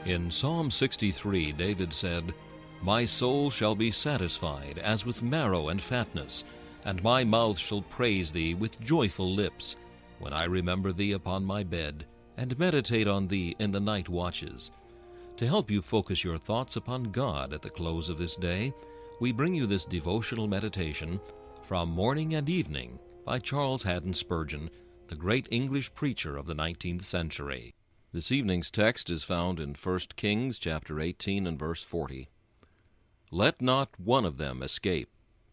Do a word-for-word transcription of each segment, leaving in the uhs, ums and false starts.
In Psalm sixty-three, David said, "My soul shall be satisfied as with marrow and fatness, and my mouth shall praise thee with joyful lips, when I remember thee upon my bed, and meditate on thee in the night watches." To help you focus your thoughts upon God at the close of this day, we bring you this devotional meditation from Morning and Evening by Charles Haddon Spurgeon, the great English preacher of the nineteenth century. This evening's text is found in First Kings chapter eighteen and verse forty. Let not one of them escape.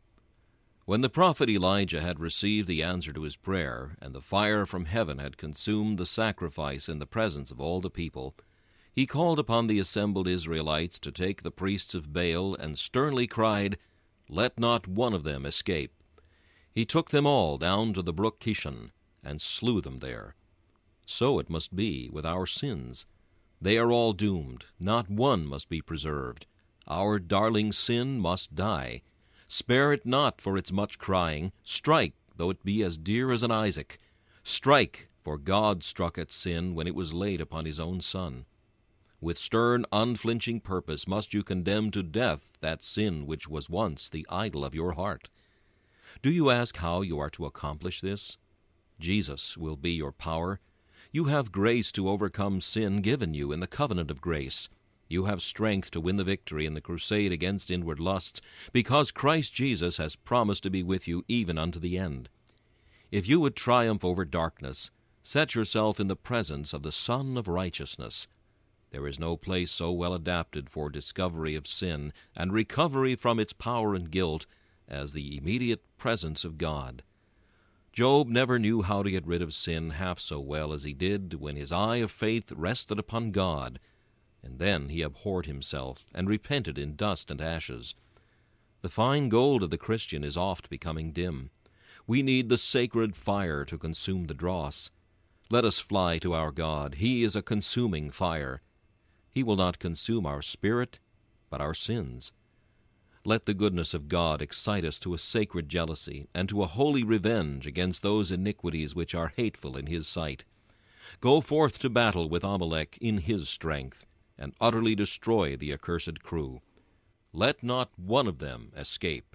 When the prophet Elijah had received the answer to his prayer, and the fire from heaven had consumed the sacrifice in the presence of all the people, he called upon the assembled Israelites to take the priests of Baal, and sternly cried, "Let not one of them escape." He took them all down to the brook Kishon, and slew them there. So it must be with our sins. They are all doomed. Not one must be preserved. Our darling sin must die. Spare it not for its much crying. Strike, though it be as dear as an Isaac. Strike, for God struck at sin when it was laid upon his own Son. With stern, unflinching purpose must you condemn to death that sin which was once the idol of your heart. Do you ask how you are to accomplish this? Jesus will be your power. You have grace to overcome sin given you in the covenant of grace. You have strength to win the victory in the crusade against inward lusts, because Christ Jesus has promised to be with you even unto the end. If you would triumph over darkness, set yourself in the presence of the Son of Righteousness. There is no place so well adapted for discovery of sin and recovery from its power and guilt as the immediate presence of God. Job never knew how to get rid of sin half so well as he did when his eye of faith rested upon God, and then he abhorred himself and repented in dust and ashes. The fine gold of the Christian is oft becoming dim. We need the sacred fire to consume the dross. Let us fly to our God. He is a consuming fire. He will not consume our spirit, but our sins. Let the goodness of God excite us to a sacred jealousy and to a holy revenge against those iniquities which are hateful in his sight. Go forth to battle with Amalek in his strength, and utterly destroy the accursed crew. Let not one of them escape.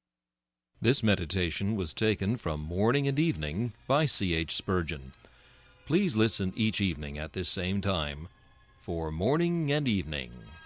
This meditation was taken from Morning and Evening by C H Spurgeon. Please listen each evening at this same time for Morning and Evening.